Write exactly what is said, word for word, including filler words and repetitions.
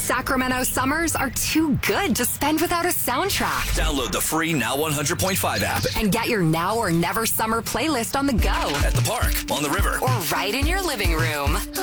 Sacramento summers are too good to spend without a soundtrack. Download the free Now one hundred point five app. And get your Now or Never summer playlist on the go. At the park, on the river, or right in your living room.